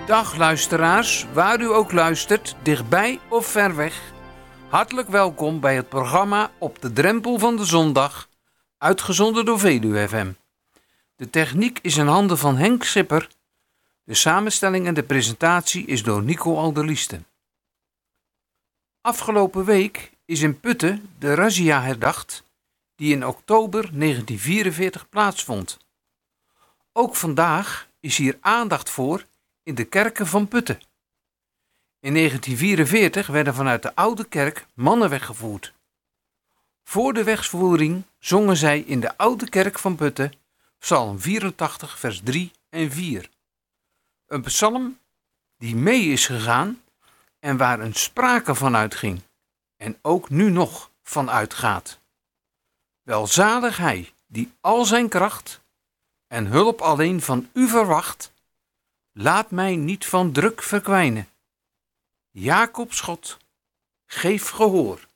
Dag luisteraars, waar u ook luistert, dichtbij of ver weg. Hartelijk welkom bij het programma Op de Drempel van de Zondag, uitgezonden door Veluwe FM. De techniek is in handen van Henk Schipper. De samenstelling en de presentatie is door Nico Alderliesten. Afgelopen week is in Putten de razzia herdacht die in oktober 1944 plaatsvond. Ook vandaag is hier aandacht voor in de kerken van Putten. In 1944 werden vanuit de oude kerk mannen weggevoerd. Voor de wegvoering zongen zij in de oude kerk van Putten Psalm 84 vers 3 en 4. Een psalm die mee is gegaan en waar een sprake van uitging en ook nu nog van uitgaat. Welzalig hij die al zijn kracht en hulp alleen van u verwacht. Laat mij niet van druk verkwijnen. Jacobs God, geef gehoor.